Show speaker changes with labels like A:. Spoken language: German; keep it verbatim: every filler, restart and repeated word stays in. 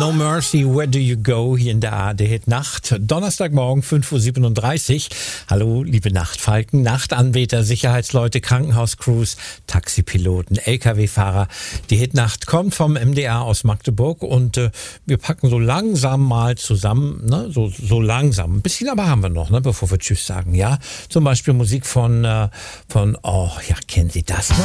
A: No Mercy, Where Do You Go? Hier in der A R D-Hit-Nacht. Donnerstagmorgen, fünf Uhr siebenunddreißig. Hallo, liebe Nachtfalken, Nachtanbeter, Sicherheitsleute, Krankenhauscrews, Taxipiloten, L K W-Fahrer. Die Hit-Nacht kommt vom M D R aus Magdeburg und äh, wir packen so langsam mal zusammen, ne? so, so langsam. Ein bisschen aber haben wir noch, ne? Bevor wir Tschüss sagen, ja. Zum Beispiel Musik von, äh, von, oh, ja, kennen Sie das?